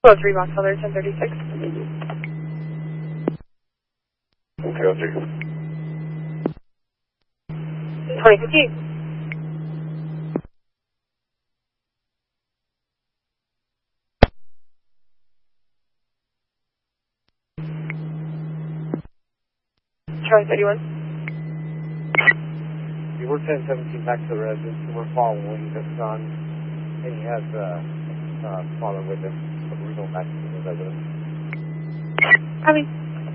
Hello, 3 Box Color 1036. Okay, I'll take it. 2015. Charlie 31. We were 1017 back to the residence, and we're following the son, and he has father with him, so we're going back to the residence. Copy.